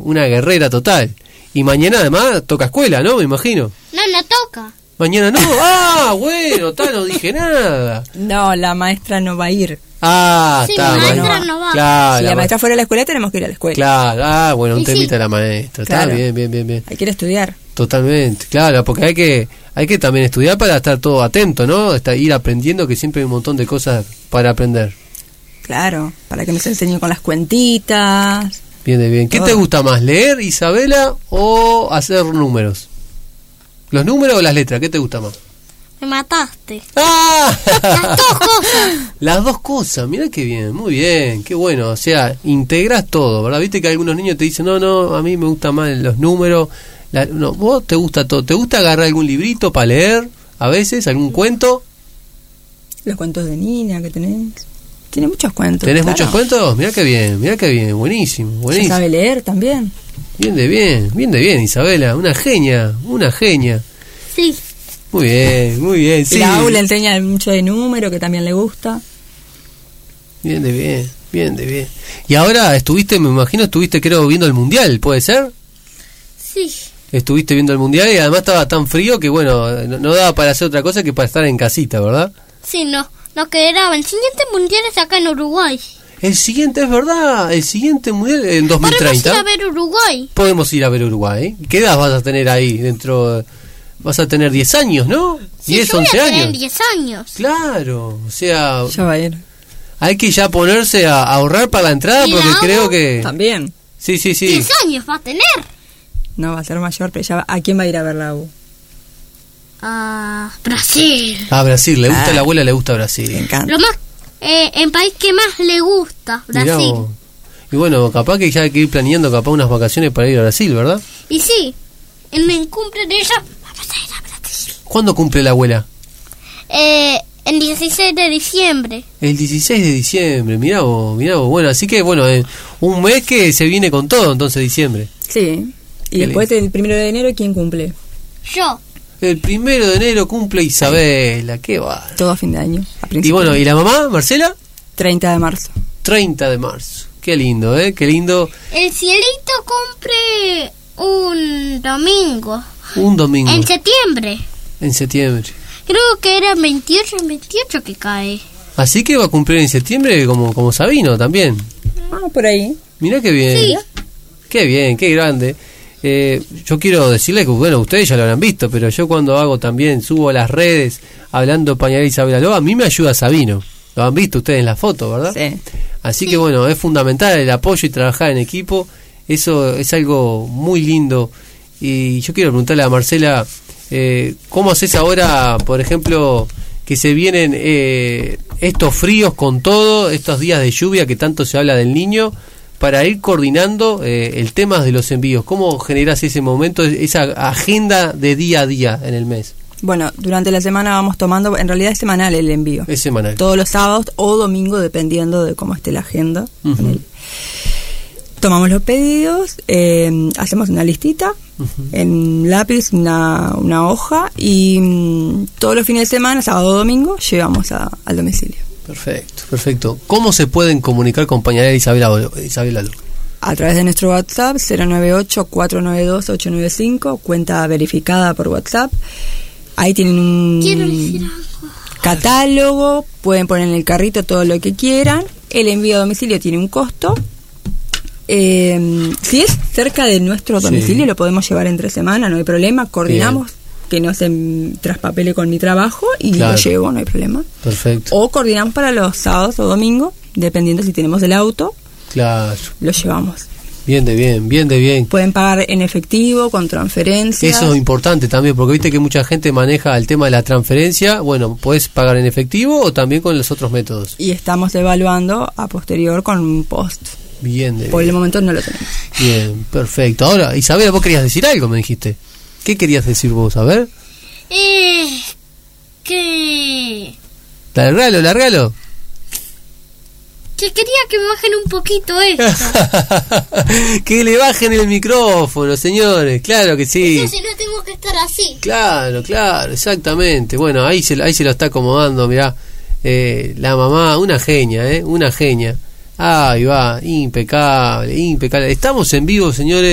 una guerrera total. Y mañana además toca escuela, ¿no? Me imagino. No toca. Mañana no. Ah, bueno, no dije nada. No, la maestra no va a ir. Ah, Sí, está. la Bueno. maestra no va. Claro, Si la maestra fuera a la escuela, tenemos que ir a la escuela. Claro, bueno, un Sí, temita sí. la maestra. Claro. Está bien. Hay que ir a estudiar. Totalmente, claro, porque hay que también estudiar para estar todo atento, ¿no? Ir aprendiendo, que siempre hay un montón de cosas para aprender. Claro, para que nos enseñen con las cuentitas. Bien. ¿Qué Todo. te gusta más, leer, Isabela, o hacer números? ¿Los números o las letras? ¿Qué te gusta más? Me mataste. ¡Ah! Las dos cosas. Las dos cosas, mira qué bien, muy bien, qué bueno, o sea, integras todo, ¿verdad? Viste que algunos niños te dicen, no, a mí me gustan más los números, no, vos te gusta todo, ¿te gusta agarrar algún librito para leer a veces, algún cuento? Los cuentos de Nina que tenés. Tiene muchos cuentos. ¿Tenés claro. muchos cuentos? Mira qué bien, buenísimo. Ya sabe leer también. Bien de bien, Isabela, una genia. Sí. Muy bien, sí. Y la aula enseña mucho de número, que también le gusta. Bien de bien. Y ahora me imagino, creo, viendo el Mundial, ¿puede ser? Sí. Estuviste viendo el Mundial y además estaba tan frío que, bueno, no daba para hacer otra cosa que para estar en casita, ¿verdad? Sí, no que era. El siguiente mundial es acá en Uruguay. El siguiente, es verdad, el siguiente Mundial en 2030. Podemos ir a ver Uruguay. Podemos ir a ver Uruguay. ¿Qué edad vas a tener ahí dentro? Vas a tener 10 años, ¿no? Sí, 10, yo voy 11 a tener años. 10 años. Claro, o sea, Ya va a ir. hay que ya ponerse a ahorrar para la entrada ¿Y porque la creo hago? que... También. Sí. 10 años va a tener. No va a ser mayor, pero ya va. ¿A quién va a ir a ver la U? Brasil. Ah, Brasil, le gusta Ah. a la abuela, le gusta Brasil. Me encanta. Lo más. El país que más le gusta, Mirá Brasil. vos. Y bueno, capaz que ya hay que ir planeando unas vacaciones para ir a Brasil, ¿verdad? Y sí, en el cumple de ella vamos a ir a Brasil. ¿Cuándo cumple la abuela? El 16 de diciembre. El 16 de diciembre, mirá vos. Bueno, así que bueno, un mes que se viene con todo, entonces diciembre. Sí. Y Qué después del 1 de enero, ¿quién cumple? Yo. El 1 de enero cumple Isabela, qué va. Todo a fin de año. A Y principio. bueno, ¿y la mamá, Marcela? 30 de marzo. 30 de marzo. Qué lindo, qué lindo. El cielito cumple un domingo. Un domingo. En septiembre. En septiembre. Creo que era el 28 que cae. Así que va a cumplir en septiembre como Sabino también. Ah, por ahí. Mirá qué bien. Sí. Qué bien, qué grande. Yo quiero decirles que, bueno, ustedes ya lo habrán visto, pero yo cuando hago también, subo a las redes hablando Pañal Isabela Loa, a mí me ayuda Sabino. Lo han visto ustedes en la foto, ¿verdad? Sí. Así que bueno, es fundamental el apoyo y trabajar en equipo. Eso es algo muy lindo. Y yo quiero preguntarle a Marcela, ¿cómo haces ahora, por ejemplo, que se vienen estos fríos con todo, estos días de lluvia que tanto se habla del Niño, para ir coordinando el tema de los envíos? ¿Cómo generás ese momento, esa agenda de día a día en el mes? Bueno, durante la semana vamos tomando, en realidad es semanal el envío. Es semanal. Todos los sábados o domingo, dependiendo de cómo esté la agenda. Ujú. Tomamos los pedidos, hacemos una listita, en lápiz, una hoja, y todos los fines de semana, sábado o domingo, llevamos al domicilio. Perfecto. ¿Cómo se pueden comunicar con Pañalera Isabela Loa? A través de nuestro WhatsApp, 098-492-895, cuenta verificada por WhatsApp. Ahí tienen Quiero un decir algo. catálogo, pueden poner en el carrito todo lo que quieran. El envío a domicilio tiene un costo. Si es cerca de nuestro domicilio, Sí. lo podemos llevar entre semana, no hay problema. Coordinamos que no se traspapele con mi trabajo y Claro. lo llevo, no hay problema. Perfecto. O coordinamos para los sábados o domingos, dependiendo si tenemos el auto, Claro. lo llevamos. Bien de bien. Pueden pagar en efectivo, con transferencias. Eso es importante también, porque viste que mucha gente maneja el tema de la transferencia. Bueno, puedes pagar en efectivo o también con los otros métodos. Y estamos evaluando a posterior con un post. Bien de Por el bien. momento no lo tenemos. Bien, perfecto. Ahora, Isabela, vos querías decir algo, me dijiste. ¿Qué querías decir vos? A ver. Que Largalo. quería que me bajen un poquito esto. Que le bajen el micrófono, señores. Claro que sí. Eso si no tengo que estar así. Claro, exactamente. Bueno, ahí se lo está acomodando, mirá. La mamá, una genia, una genia. Ahí va, impecable. Estamos en vivo, señores.